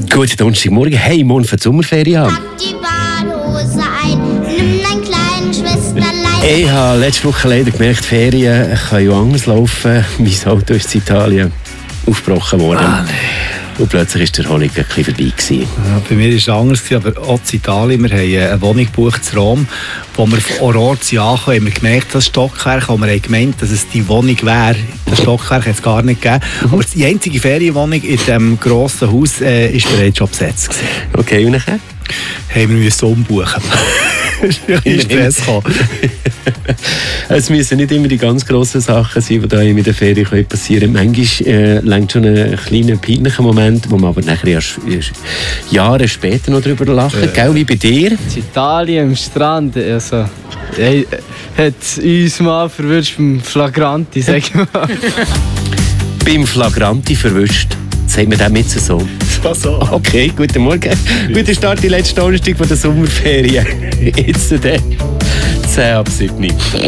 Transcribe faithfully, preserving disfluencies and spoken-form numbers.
Guten Donnerstagmorgen. Hey, morgen für die Sommerferien haben. Pack die Badehose ein, nimm dein kleines Schwesterlein. Ich habe letzte Woche leider gemerkt, Ferien können ja anders laufen. Mein Auto ist in Italien aufgebrochen worden. Ah, nee. Und plötzlich war die Erholung ein bisschen vorbei gewesen. Ja, bei mir war es anders, aber auch in Italien. Wir haben eine Wohnung gebucht in Rom, wo wir von Orozi ankamen, haben wir gemerkt, das Stockwerk, wo wir haben gemeint, dass es die Wohnung wäre. Das Stockwerk hat es gar nicht gegeben. Mhm. Aber die einzige Ferienwohnung in diesem grossen Haus äh, ist bereits schon besetzt gewesen. Okay, und nachher? Haben wir müssen umbuchen. Ist Stress gekommen. Es müssen nicht immer die ganz grossen Sachen sein, die da in der Ferien passieren können. Manchmal äh, längt schon ein kleiner, peinlicher Moment, wo man aber nachher erst, erst Jahre später noch darüber lachen. Äh. Gell, wie bei dir? In Italien am Strand, also, hey, hat uns mal verwünscht beim Flagranti, sag ich mal. Beim Flagranti verwünscht. Sagt man das mit so? So, so. Okay, guten Morgen. Guter Start, die letzte Donnerstag der Sommerferien. Jetzt dann zehn ab sieben.